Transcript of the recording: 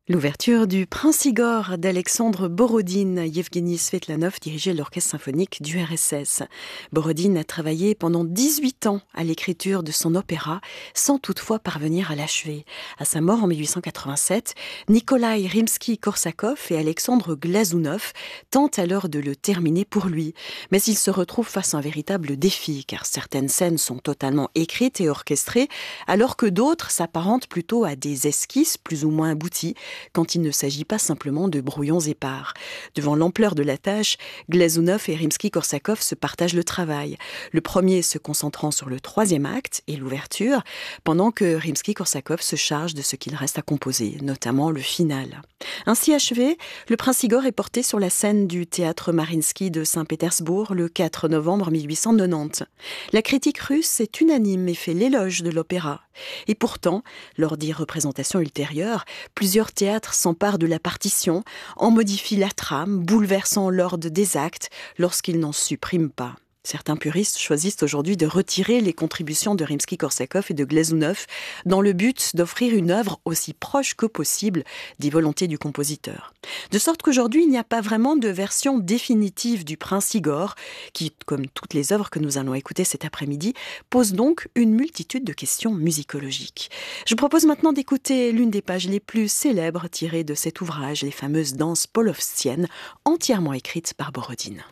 L'ouverture du Prince Igor d'Alexandre Borodine. Yevgeny Svetlanov dirigeait l'orchestre symphonique du RSS. Borodine a travaillé pendant 18 ans à l'écriture de son opéra, sans toutefois parvenir à l'achever. À sa mort en 1887, Nikolai Rimsky-Korsakov et Alexandre Glazounov tentent alors de le terminer pour lui. Mais il se retrouve face à un véritable défi, car certaines scènes sont totalement écrites et orchestrées, alors que d'autres s'apparentent plutôt à des esquisses plus ou moins abouties, quand il ne s'agit pas simplement de brouillons épars. Devant l'ampleur de la tâche, Glazounov et Rimsky-Korsakov se partagent le travail, le premier se concentrant sur le troisième acte et l'ouverture, pendant que Rimsky-Korsakov se charge de ce qu'il reste à composer, notamment le final. Ainsi achevé, le Prince Igor est porté sur la scène du théâtre Mariinsky de Saint-Pétersbourg le 4 novembre 1890. La critique russe est unanime et fait l'éloge de l'opéra. Et pourtant, lors des représentations ultérieures, plusieurs théâtres s'emparent de la partition, en modifient la trame, bouleversant l'ordre des actes lorsqu'ils n'en suppriment pas. Certains puristes choisissent aujourd'hui de retirer les contributions de Rimsky-Korsakov et de Glazounov dans le but d'offrir une œuvre aussi proche que possible des volontés du compositeur. De sorte qu'aujourd'hui, il n'y a pas vraiment de version définitive du Prince Igor, qui, comme toutes les œuvres que nous allons écouter cet après-midi, pose donc une multitude de questions musicologiques. Je vous propose maintenant d'écouter l'une des pages les plus célèbres tirées de cet ouvrage, les fameuses danses polovstiennes, entièrement écrites par Borodine.